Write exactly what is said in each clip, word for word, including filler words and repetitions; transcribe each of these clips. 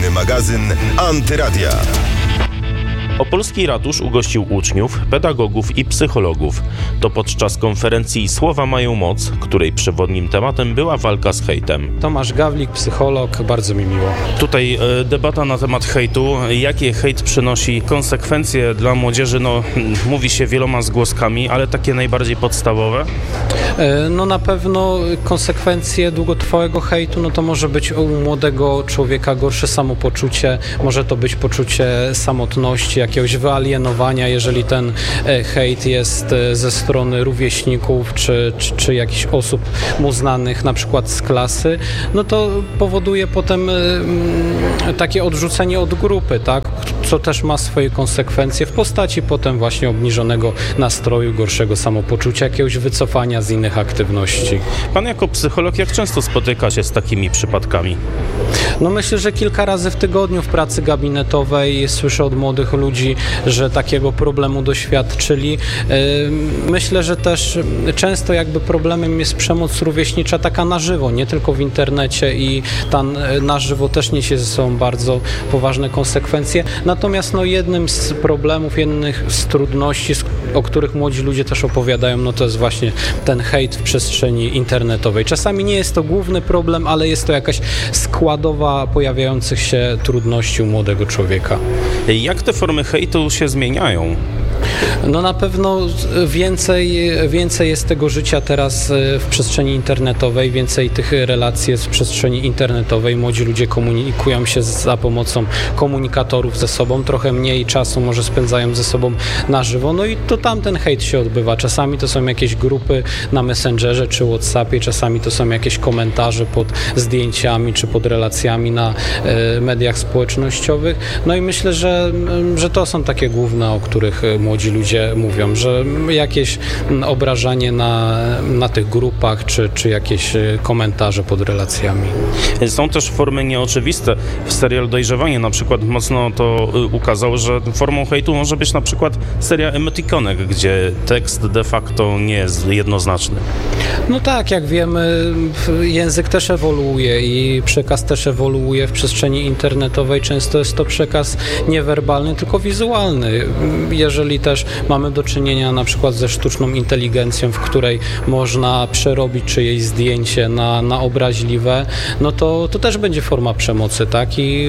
Informacyjny magazyn Antyradia. Opolski Ratusz ugościł uczniów, pedagogów i psychologów. To podczas konferencji Słowa mają moc, której przewodnim tematem była walka z hejtem. Tomasz Gawlik, psycholog, bardzo mi miło. Tutaj e, debata na temat hejtu. Jakie hejt przynosi konsekwencje dla młodzieży? No, mówi się wieloma zgłoskami, ale takie najbardziej podstawowe? E, no na pewno konsekwencje długotrwałego hejtu, no to może być u młodego człowieka gorsze samopoczucie, może to być poczucie samotności, jakiegoś wyalienowania, jeżeli ten hejt jest ze strony rówieśników czy, czy, czy jakichś osób mu znanych, na przykład z klasy, no to powoduje potem takie odrzucenie od grupy, tak? Co też ma swoje konsekwencje w postaci potem właśnie obniżonego nastroju, gorszego samopoczucia, jakiegoś wycofania z innych aktywności. Pan jako psycholog jak często spotyka się z takimi przypadkami? No myślę, że kilka razy w tygodniu w pracy gabinetowej słyszę od młodych ludzi, że takiego problemu doświadczyli. Myślę, że też często jakby problemem jest przemoc rówieśnicza taka na żywo, nie tylko w internecie i ta na żywo też niesie ze sobą bardzo poważne konsekwencje. Natomiast no jednym z problemów, jednych z trudności, o których młodzi ludzie też opowiadają, no to jest właśnie ten hejt w przestrzeni internetowej. Czasami nie jest to główny problem, ale jest to jakaś składowa pojawiających się trudności u młodego człowieka. Jak te formy hejtu się zmieniają? No na pewno więcej, więcej jest tego życia teraz w przestrzeni internetowej, więcej tych relacji jest w przestrzeni internetowej. Młodzi ludzie komunikują się za pomocą komunikatorów ze sobą, trochę mniej czasu może spędzają ze sobą na żywo, no i to tam ten hejt się odbywa. Czasami to są jakieś grupy na Messengerze czy WhatsAppie, czasami to są jakieś komentarze pod zdjęciami czy pod relacjami na e, mediach społecznościowych. No i myślę, że, że to są takie główne, o których młodzi ludzie mówią, że jakieś obrażanie na, na tych grupach, czy, czy jakieś komentarze pod relacjami. Są też formy nieoczywiste. W serialu Dojrzewanie na przykład mocno to ukazało, że formą hejtu może być na przykład seria emotikonek, gdzie tekst de facto nie jest jednoznaczny. No tak, jak wiemy, język też ewoluuje i przekaz też ewoluuje w przestrzeni internetowej. Często jest to przekaz niewerbalny, tylko wizualny. Jeżeli też mamy do czynienia na przykład ze sztuczną inteligencją, w której można przerobić czyjeś zdjęcie na, na obraźliwe, no to, to też będzie forma przemocy, tak? I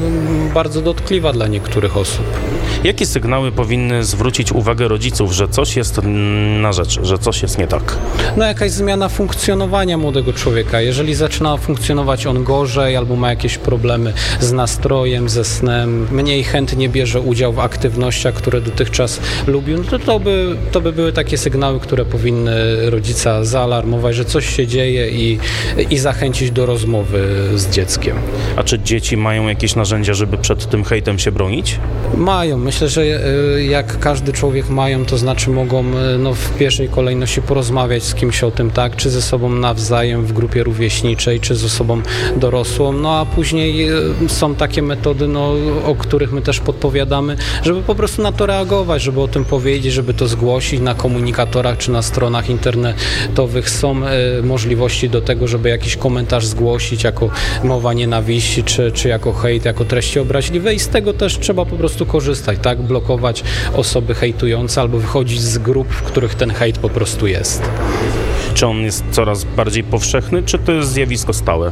bardzo dotkliwa dla niektórych osób. Jakie sygnały powinny zwrócić uwagę rodziców, że coś jest na rzecz, że coś jest nie tak? No jakaś zmiana funkcjonowania młodego człowieka. Jeżeli zaczyna funkcjonować on gorzej albo ma jakieś problemy z nastrojem, ze snem, mniej chętnie bierze udział w aktywnościach, które dotychczas lubił, no to, to, by, to by były takie sygnały, które powinny rodzica zaalarmować, że coś się dzieje i, i zachęcić do rozmowy z dzieckiem. A czy dzieci mają jakieś narzędzia, żeby przed tym hejtem się bronić? Mają. Myślę, że jak każdy człowiek mają, to znaczy mogą no, w pierwszej kolejności porozmawiać z kimś o tym, tak, czy ze sobą nawzajem w grupie rówieśniczej, czy z osobą dorosłą, no a później są takie metody, no, o których my też podpowiadamy, żeby po prostu na to reagować, żeby o tym powiedzieć, żeby to zgłosić na komunikatorach czy na stronach internetowych. Są e, możliwości do tego, żeby jakiś komentarz zgłosić jako mowa nienawiści, czy, czy jako hejt, jako treści obraźliwe i z tego też trzeba po prostu korzystać, tak? Blokować osoby hejtujące albo wychodzić z grup, w których ten hejt po prostu jest. Czy on jest coraz bardziej powszechny, czy to jest zjawisko stałe?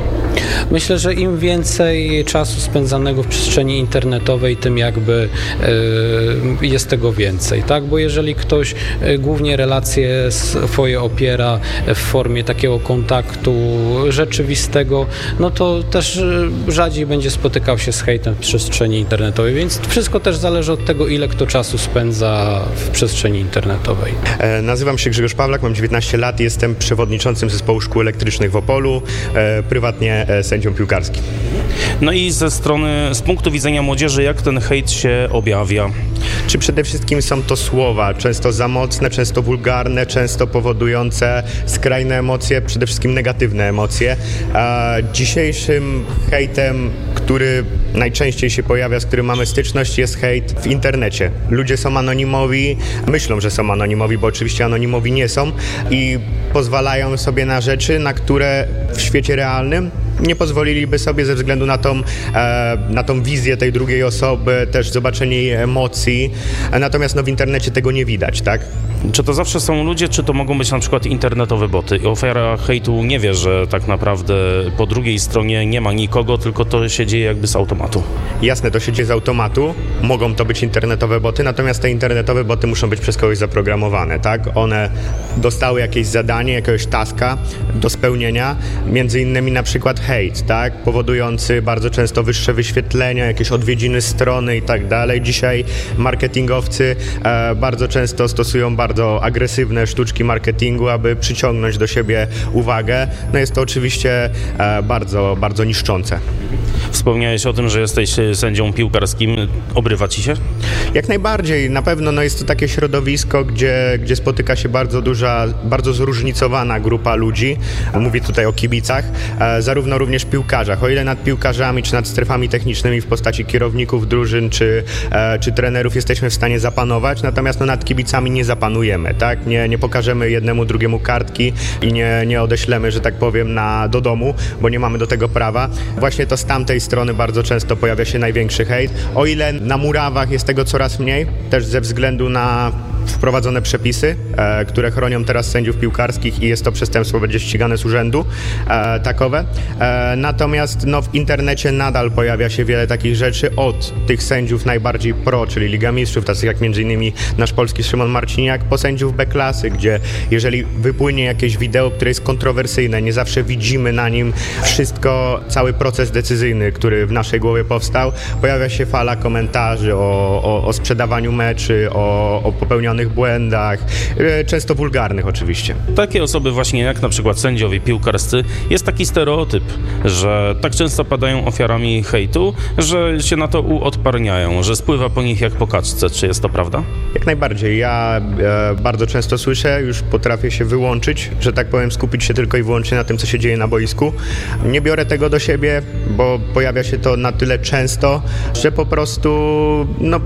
Myślę, że im więcej czasu spędzanego w przestrzeni internetowej, tym jakby y, jest tego więcej, tak? Bo jeżeli ktoś y, głównie relacje swoje opiera w formie takiego kontaktu rzeczywistego, no to też y, rzadziej będzie spotykał się z hejtem w przestrzeni internetowej, więc wszystko też zależy od tego, ile kto czasu spędza w przestrzeni internetowej. E, nazywam się Grzegorz Pawlak, mam dziewiętnaście lat, jestem przewodniczącym zespołu szkół elektrycznych w Opolu, e, prywatnie e, sędzią piłkarskim. No i ze strony, z punktu widzenia młodzieży, jak ten hejt się objawia? Czy przede wszystkim są to słowa, często za mocne, często wulgarne, często powodujące skrajne emocje, przede wszystkim negatywne emocje. A dzisiejszym hejtem, który najczęściej się pojawia, z którym mamy styczność, jest hejt w internecie. Ludzie są anonimowi, myślą, że są anonimowi, bo oczywiście anonimowi nie są i pozwalają sobie na rzeczy, na które w świecie realnym nie pozwoliliby sobie ze względu na tą, e, na tą wizję tej drugiej osoby, też zobaczenie jej emocji, natomiast no, w internecie tego nie widać, tak? Czy to zawsze są ludzie, czy to mogą być na przykład internetowe boty? I ofiara hejtu nie wie, że tak naprawdę po drugiej stronie nie ma nikogo, tylko to się dzieje jakby z automatu. Jasne, to się dzieje z automatu, mogą to być internetowe boty, natomiast te internetowe boty muszą być przez kogoś zaprogramowane, tak? One dostały jakieś zadanie, jakiegoś taska do spełnienia, między innymi na przykład hejt, tak? Powodujący bardzo często wyższe wyświetlenia, jakieś odwiedziny strony i tak dalej. Dzisiaj marketingowcy e, bardzo często stosują bardzo agresywne sztuczki marketingu, aby przyciągnąć do siebie uwagę. No jest to oczywiście e, bardzo, bardzo niszczące. Wspomniałeś o tym, że jesteś sędzią piłkarskim. Obrywa ci się? Jak najbardziej. Na pewno no jest to takie środowisko, gdzie, gdzie spotyka się bardzo duża, bardzo zróżnicowana grupa ludzi. Mówię tutaj o kibicach, e, zarówno również piłkarzach. O ile nad piłkarzami, czy nad strefami technicznymi w postaci kierowników drużyn, czy, e, czy trenerów jesteśmy w stanie zapanować, natomiast no, nad kibicami nie zapanujemy, tak? Nie, nie pokażemy jednemu, drugiemu kartki i nie, nie odeślemy, że tak powiem, na, do domu, bo nie mamy do tego prawa. Właśnie to z tamtej strony bardzo często pojawia się największy hejt. O ile na murawach jest tego coraz mniej, też ze względu na wprowadzone przepisy, e, które chronią teraz sędziów piłkarskich i jest to przestępstwo, będzie ścigane z urzędu e, takowe. E, natomiast no, w internecie nadal pojawia się wiele takich rzeczy od tych sędziów najbardziej pro, czyli Liga Mistrzów, tacy jak między innymi nasz polski Szymon Marciniak, po sędziów B-klasy, gdzie jeżeli wypłynie jakieś wideo, które jest kontrowersyjne, nie zawsze widzimy na nim wszystko, cały proces decyzyjny, który w naszej głowie powstał, pojawia się fala komentarzy o, o, o sprzedawaniu meczy, o, o popełnionych błędach, często wulgarnych oczywiście. Takie osoby właśnie jak na przykład sędziowie piłkarscy, jest taki stereotyp, że tak często padają ofiarami hejtu, że się na to uodparniają, że spływa po nich jak po kaczce. Czy jest to prawda? Jak najbardziej. Ja e, bardzo często słyszę, już potrafię się wyłączyć, że tak powiem, skupić się tylko i wyłącznie na tym, co się dzieje na boisku. Nie biorę tego do siebie, bo pojawia się to na tyle często, że po prostu no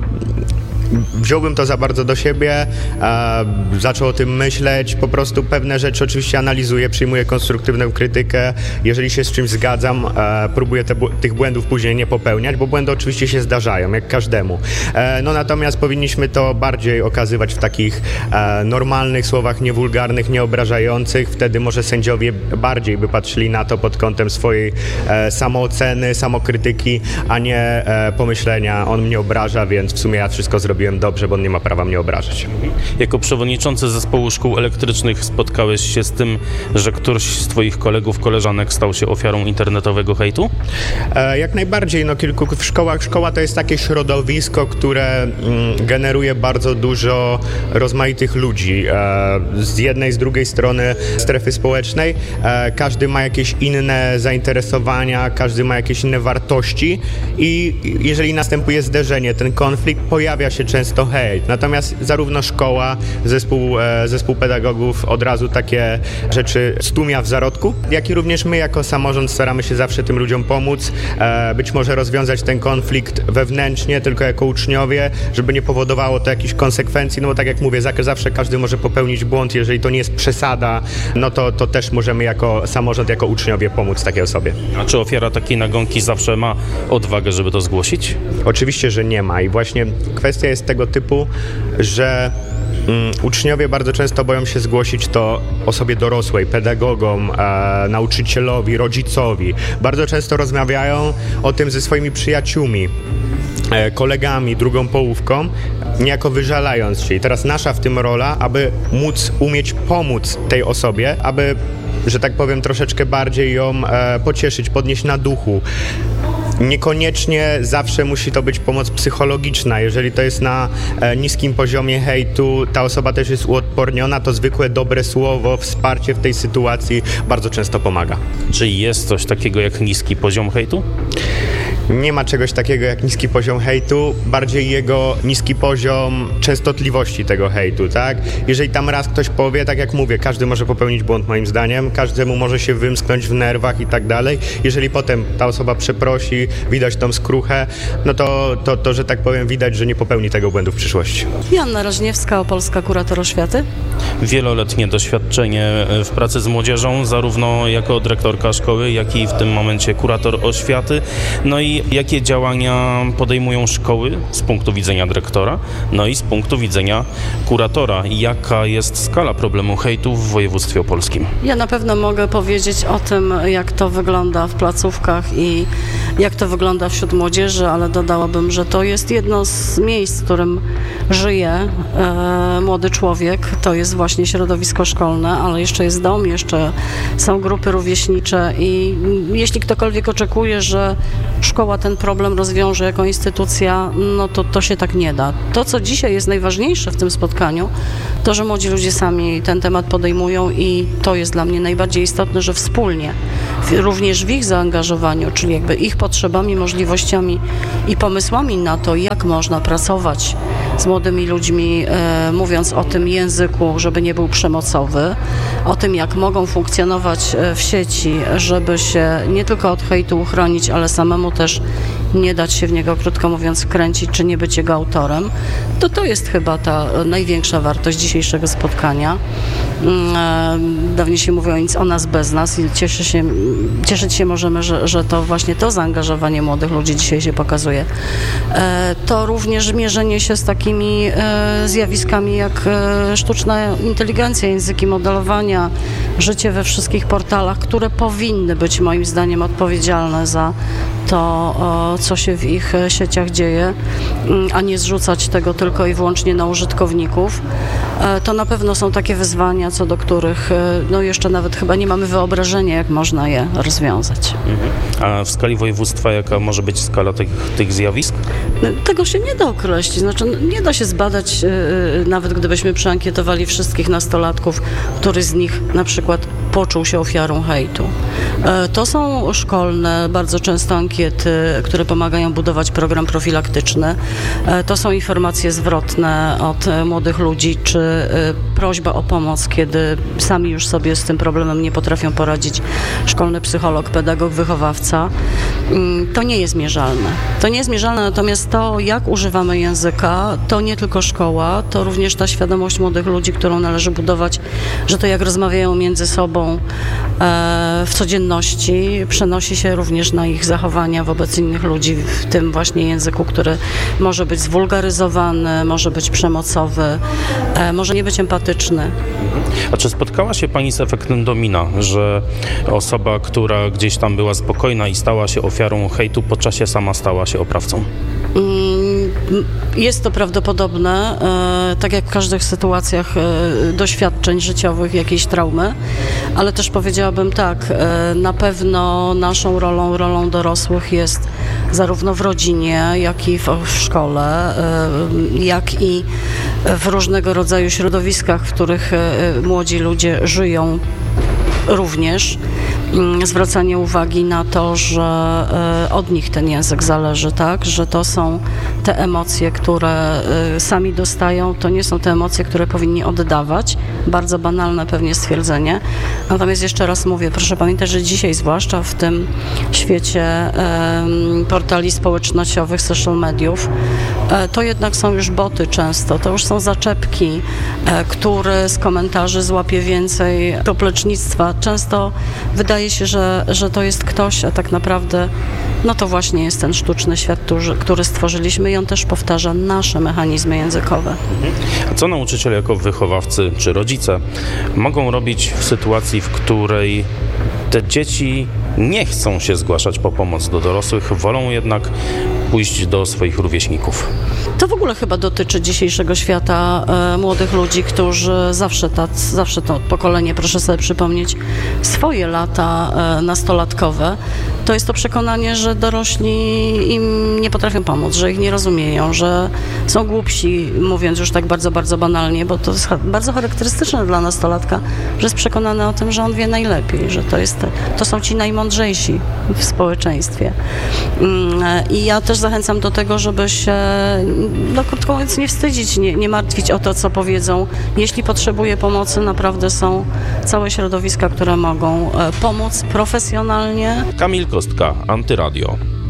wziąłbym to za bardzo do siebie, e, zaczął o tym myśleć, po prostu pewne rzeczy oczywiście analizuję, przyjmuję konstruktywną krytykę, jeżeli się z czymś zgadzam, e, próbuję te, tych błędów później nie popełniać, bo błędy oczywiście się zdarzają, jak każdemu. E, no natomiast powinniśmy to bardziej okazywać w takich e, normalnych słowach, niewulgarnych, nieobrażających, wtedy może sędziowie bardziej by patrzyli na to pod kątem swojej e, samooceny, samokrytyki, a nie e, pomyślenia, on mnie obraża, więc w sumie ja wszystko zrobiłem dobrze, bo on nie ma prawa mnie obrażać. Jako przewodniczący zespołu szkół elektrycznych spotkałeś się z tym, że któryś z twoich kolegów, koleżanek stał się ofiarą internetowego hejtu? E, jak najbardziej. No, kilku w szkołach. Szkoła to jest takie środowisko, które mm, generuje bardzo dużo rozmaitych ludzi. E, z jednej, z drugiej strony strefy społecznej. E, każdy ma jakieś inne zainteresowania, każdy ma jakieś inne wartości i jeżeli następuje zderzenie, ten konflikt, pojawia się często hejt. Natomiast zarówno szkoła, zespół, e, zespół pedagogów od razu takie rzeczy stłumia w zarodku, jak i również my jako samorząd staramy się zawsze tym ludziom pomóc, e, być może rozwiązać ten konflikt wewnętrznie, tylko jako uczniowie, żeby nie powodowało to jakichś konsekwencji, no bo tak jak mówię, zawsze każdy może popełnić błąd, jeżeli to nie jest przesada, no to, to też możemy jako samorząd, jako uczniowie pomóc takiej osobie. A czy ofiara takiej nagonki zawsze ma odwagę, żeby to zgłosić? Oczywiście, że nie ma i właśnie kwestia jest tego typu, że mm, uczniowie bardzo często boją się zgłosić to osobie dorosłej, pedagogom, e, nauczycielowi, rodzicowi. Bardzo często rozmawiają o tym ze swoimi przyjaciółmi, e, kolegami, drugą połówką, niejako wyżalając się. I teraz nasza w tym rola, aby móc, umieć pomóc tej osobie, aby, że tak powiem, troszeczkę bardziej ją e, pocieszyć, podnieść na duchu. Niekoniecznie zawsze musi to być pomoc psychologiczna. Jeżeli to jest na e, niskim poziomie hejtu, ta osoba też jest uodporniona, to zwykłe dobre słowo, wsparcie w tej sytuacji bardzo często pomaga. Czy jest coś takiego jak niski poziom hejtu? Nie ma czegoś takiego jak niski poziom hejtu, bardziej jego niski poziom częstotliwości tego hejtu, tak? Jeżeli tam raz ktoś powie, tak jak mówię, każdy może popełnić błąd moim zdaniem, każdemu może się wymsknąć w nerwach i tak dalej. Jeżeli potem ta osoba przeprosi, widać tą skruchę, no to, to, to, że tak powiem, widać, że nie popełni tego błędu w przyszłości. Joanna Raźniewska, Opolska Kurator Oświaty. Wieloletnie doświadczenie w pracy z młodzieżą, zarówno jako dyrektorka szkoły, jak i w tym momencie kurator oświaty. No i jakie działania podejmują szkoły z punktu widzenia dyrektora, no i z punktu widzenia kuratora. Jaka jest skala problemu hejtu w województwie opolskim? Ja na pewno mogę powiedzieć o tym, jak to wygląda w placówkach i jak to wygląda wśród młodzieży, ale dodałabym, że to jest jedno z miejsc, w którym żyje e, młody człowiek. To jest właśnie środowisko szkolne, ale jeszcze jest dom, jeszcze są grupy rówieśnicze i jeśli ktokolwiek oczekuje, że szkoła ten problem rozwiąże jako instytucja, no to to się tak nie da. To, co dzisiaj jest najważniejsze w tym spotkaniu, to, że młodzi ludzie sami ten temat podejmują i to jest dla mnie najbardziej istotne, że wspólnie, również w ich zaangażowaniu, czyli jakby ich potrzebami, możliwościami i pomysłami na to, jak można pracować z młodymi ludźmi, e, mówiąc o tym języku, żeby nie był przemocowy, o tym, jak mogą funkcjonować w sieci, żeby się nie tylko od hejtu uchronić, ale samemu też nie dać się w niego, krótko mówiąc, wkręcić, czy nie być jego autorem, to to jest chyba ta największa wartość dzisiejszego spotkania. Dawniej się mówiło nic o nas bez nas i cieszy się, cieszyć się możemy, że, że to właśnie to zaangażowanie młodych ludzi dzisiaj się pokazuje. To również mierzenie się z takimi zjawiskami jak sztuczna inteligencja, języki modelowania, życie we wszystkich portalach, które powinny być moim zdaniem odpowiedzialne za to, co się w ich sieciach dzieje, a nie zrzucać tego tylko i wyłącznie na użytkowników. To na pewno są takie wyzwania, co do których no jeszcze nawet chyba nie mamy wyobrażenia, jak można je rozwiązać. Mhm. A w skali województwa jaka może być skala tych, tych zjawisk? Tego się nie da określić. Znaczy, nie da się zbadać, nawet gdybyśmy przeankietowali wszystkich nastolatków, który z nich na przykład poczuł się ofiarą hejtu. To są szkolne, bardzo często ankiety, które pomagają budować program profilaktyczny. To są informacje zwrotne od młodych ludzi, czy prośba o pomoc, kiedy sami już sobie z tym problemem nie potrafią poradzić. Szkolny psycholog, pedagog, wychowawca. To nie jest mierzalne. To nie jest mierzalne, natomiast to, jak używamy języka, to nie tylko szkoła, to również ta świadomość młodych ludzi, którą należy budować, że to, jak rozmawiają między sobą w codzienności, przenosi się również na ich zachowania wobec innych ludzi, w tym właśnie języku, który może być zwulgaryzowany, może być przemocowy, może nie być empatyczny. A czy spotkała się Pani z efektem domina, że osoba, która gdzieś tam była spokojna i stała się ofiarą hejtu, po czasie sama stała się oprawcą? Jest to prawdopodobne, tak jak w każdych sytuacjach doświadczeń życiowych, jakiejś traumy, ale też powiedziałabym tak, na pewno naszą rolą, rolą dorosłych jest zarówno w rodzinie, jak i w szkole, jak i w różnego rodzaju środowiskach, w których młodzi ludzie żyją również. Zwracanie uwagi na to, że od nich ten język zależy, tak? Że to są te emocje, które sami dostają, to nie są te emocje, które powinni oddawać. Bardzo banalne pewnie stwierdzenie. Natomiast jeszcze raz mówię, proszę pamiętać, że dzisiaj, zwłaszcza w tym świecie portali społecznościowych, social mediów, to jednak są już boty często, to już są zaczepki, który z komentarzy złapie więcej poplecznictwa. Często wydaje się, że, że to jest ktoś, a tak naprawdę no to właśnie jest ten sztuczny świat, który, który stworzyliśmy i on też powtarza nasze mechanizmy językowe. A co nauczyciele jako wychowawcy czy rodzice mogą robić w sytuacji, w której te dzieci nie chcą się zgłaszać po pomoc do dorosłych, wolą jednak pójść do swoich rówieśników? To w ogóle chyba dotyczy dzisiejszego świata e, młodych ludzi, którzy zawsze, tac, zawsze to pokolenie, proszę sobie przypomnieć, swoje lata e, nastolatkowe to jest to przekonanie, że dorośli im nie potrafią pomóc, że ich nie rozumieją, że są głupsi, mówiąc już tak bardzo, bardzo banalnie, bo to jest bardzo charakterystyczne dla nastolatka, że jest przekonany o tym, że on wie najlepiej, że to, jest, to są ci najmądrzejsi w społeczeństwie. I ja też zachęcam do tego, żeby się, no krótko mówiąc, nie wstydzić, nie, nie martwić o to, co powiedzą. Jeśli potrzebuje pomocy, naprawdę są całe środowiska, które mogą pomóc profesjonalnie. Kamil Kostka, Antyradio.